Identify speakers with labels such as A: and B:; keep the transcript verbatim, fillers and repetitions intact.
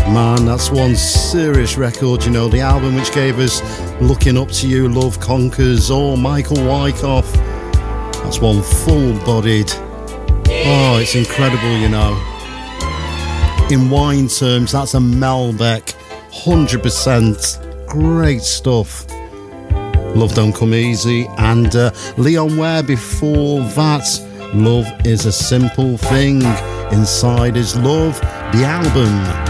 A: Man, that's one serious record, you know, the album which gave us Looking Up to You, Love Conquers, or Michael Wyckoff. That's one full-bodied. Oh, it's incredible, you know. In wine terms, that's a Malbec, one hundred percent. Great stuff. Love Don't Come Easy. And uh, Leon Ware before that. Love is a Simple Thing. Inside Is Love, the album.